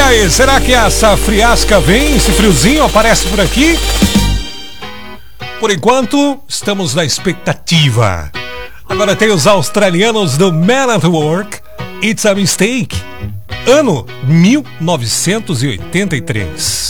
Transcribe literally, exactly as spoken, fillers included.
aí, será que essa friasca vem? Esse friozinho aparece por aqui? Por enquanto, estamos na expectativa. Agora tem os australianos do Man at Work, It's a Mistake, ano mil novecentos e oitenta e três.